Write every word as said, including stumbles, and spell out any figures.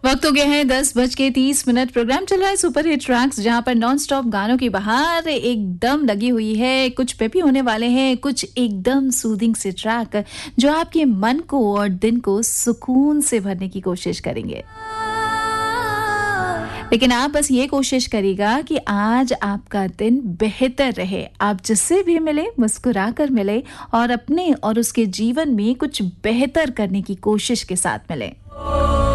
वक्त हो गया है दस बज के तीस मिनट। प्रोग्राम चल रहा है सुपर हिट ट्रैक्स, जहां पर नॉन स्टॉप गानों की बहार एकदम लगी हुई है। कुछ पेपी होने वाले हैं, कुछ एकदम सूदिंग से ट्रैक जो आपके मन को और दिन को सुकून से भरने की कोशिश करेंगे। लेकिन आप बस ये कोशिश करिएगा कि आज आपका दिन बेहतर रहे। आप जिससे भी मिले मुस्कुरा कर मिले और अपने और उसके जीवन में कुछ बेहतर करने की कोशिश के साथ मिले।